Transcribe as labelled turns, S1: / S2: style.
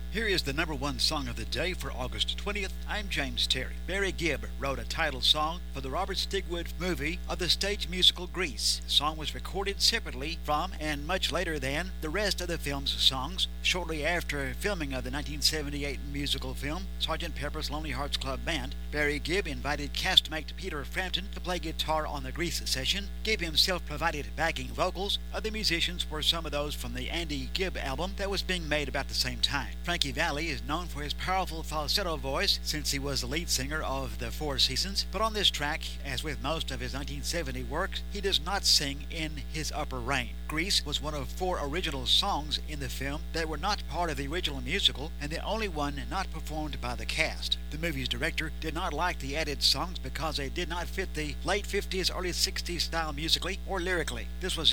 S1: Here is the number one song of the day for August 20th. I'm James Terry. Barry Gibb wrote a title song for the Robert Stigwood movie of the stage musical Grease. The song was recorded separately from and much later than the rest of the film's songs. Shortly after filming of the 1978 musical film Sgt. Pepper's Lonely Hearts Club Band, Barry Gibb invited castmate Peter Frampton to play guitar on the Grease session. Gibb himself provided backing vocals. Other musicians were some of those from the Andy Gibb album that was being made about the same time. Frankie Valli is known for his powerful falsetto voice since he was the lead singer of the Four Seasons, but on this track, as with most of his 1970 works, he does not sing in his upper range. Grease was one of 4 original songs in the film that were not part of the original musical and the only one not performed by the cast. The movie's director did not like the added songs because they did not fit the late 50s, early 60s style musically or lyrically. This was